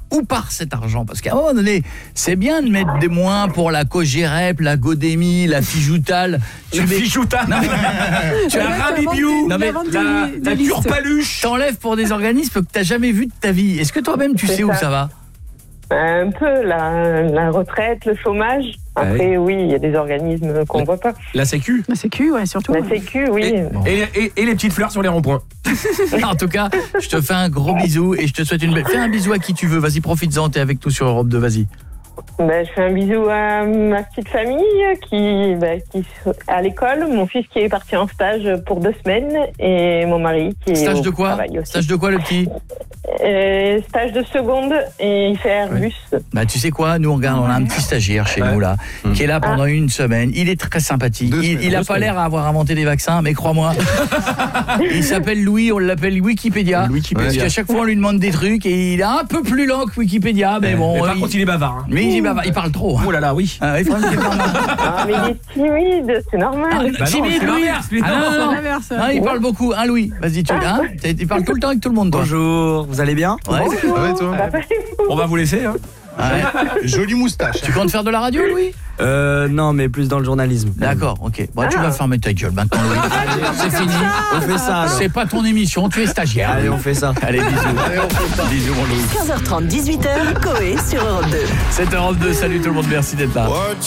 où part cet argent? Parce qu'à un moment donné, c'est bien de mettre des moins pour la Cogérep, la Godémie, la Fijoutale. Fijoutale. Tu as Rabibiou, la Turpaluche. T'enlèves pour des organismes que t'as jamais vus de ta vie. Est-ce que toi-même tu sais où ça va? Un peu, la retraite, le chômage. Après, oui, il y a des organismes qu'on voit pas. La Sécu. La Sécu, ouais, surtout. La Sécu, oui. Et les petites fleurs sur les ronds-points. En tout cas, je te fais un gros bisou et je te souhaite une belle... Fais un bisou à qui tu veux, vas-y, profites-en, t'es avec nous sur Europe 2, vas-y. Je fais un bisou à ma petite famille qui à l'école, mon fils qui est parti en stage pour 2 semaines et mon mari qui stage est de quoi? Stage de quoi le petit? Stage de seconde et il fait Airbus. Bah tu sais quoi, nous on a un petit stagiaire chez nous là qui est là pendant une semaine. Il est très sympathique. Il a pas l'air à avoir inventé des vaccins, mais crois-moi. Il s'appelle Louis, on l'appelle Wikipédia. Parce qu'à chaque fois on lui demande des trucs et il est un peu plus lent que Wikipédia, mais bon. Mais par contre il est bavard. Hein. Mais il parle trop. Oh là là, oui. Mais il est timide, c'est normal. Timide, Louis. Non, il parle beaucoup. Hein, Louis, vas-y, il parle tout le temps avec tout le monde, toi. Bonjour, vous allez bien? Ouais. Ouais, toi. On va vous laisser. Hein. Ouais. Jolie moustache. Tu comptes faire de la radio, Louis? Non, mais plus dans le journalisme. D'accord, ok. Bon, tu vas fermer ta gueule maintenant, Louis. C'est fini. On fait ça. Alors. C'est pas ton émission, tu es stagiaire. Allez, on fait ça. Allez, bisous. Allez, on fait ça. Bisous, mon Louis. 15h30, 18h, Coé sur Europe 2. C'est Europe 2, salut tout le monde, merci d'être là.